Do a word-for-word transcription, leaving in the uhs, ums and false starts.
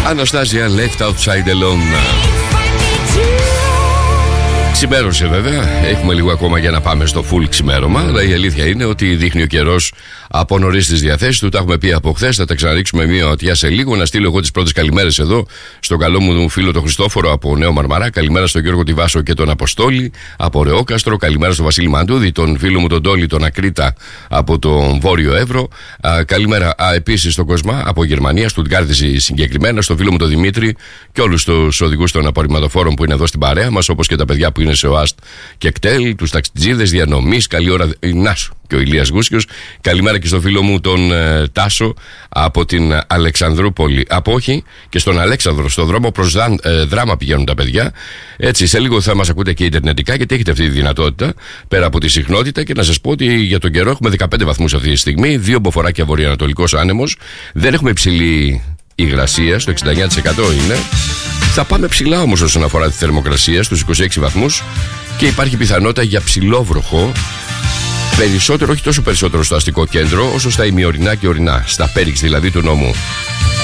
Αναστάζια, Left Outside Alone. Ξημέρωσε βέβαια, έχουμε λίγο ακόμα για να πάμε στο full ξημέρωμα, αλλά η αλήθεια είναι ότι δείχνει ο καιρός από νωρίς τις διαθέσεις του. Τα έχουμε πει από χθες, θα τα ξαναρίξουμε μία ματιά σε λίγο. Να στείλω εγώ τις πρώτες καλημέρες εδώ στον καλό μου φίλο τον Χριστόφορο από Νέο Μαρμαρά. Καλημέρα στον Γιώργο Τιβάσο και τον Αποστόλη από Ρεόκαστρο. Καλημέρα στον Βασίλη Μαντούδη, τον φίλο μου τον Τόλι, τον Ακρίτα από τον Βόρειο Εύρο. Α, καλημέρα επίσης στον Κοσμά από Γερμανία, Στουτγκάρδη συγκεκριμένα, στον φίλο μου τον Δημήτρη και όλους τους οδηγούς των απορριμματοφόρων που είναι εδώ στην παρέα μας, όπως και τα παιδιά που είναι σε ΟΑΣΤ και ΚΤΕΛ, τους ταξιτζίδες διανομής. Καλή ώρα, Νάσου και ο Ηλίας Γούσιος. Καλημέρα και στον φίλο μου τον ε, Τάσο από την Αλεξανδρούπολη. Από όχι και στον Αλέξανδρο, στον δρόμο προς δα, ε, Δράμα πηγαίνουν τα παιδιά. Έτσι, σε λίγο θα μας ακούτε και ιντερνετικά, γιατί έχετε αυτή τη δυνατότητα πέρα από τη συχνότητα. Και να σας πω ότι για τον καιρό έχουμε δεκαπέντε βαθμούς αυτή τη στιγμή, δύο μποφοράκια βορειοανατολικός άνεμος. Δεν έχουμε υψηλή υγρασία, στο εξήντα εννέα τοις εκατό είναι. Θα πάμε ψηλά όμως όσον αφορά τη θερμοκρασία, στους είκοσι έξι βαθμούς, και υπάρχει πιθανότητα για ψηλόβροχο. Περισσότερο, όχι τόσο περισσότερο στο αστικό κέντρο, όσο στα ημιορεινά και ορεινά, στα πέριξ δηλαδή του νόμου.